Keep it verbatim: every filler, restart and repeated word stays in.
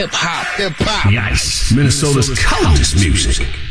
Hip hop, hip hop. Yes, Minnesota's coldest music.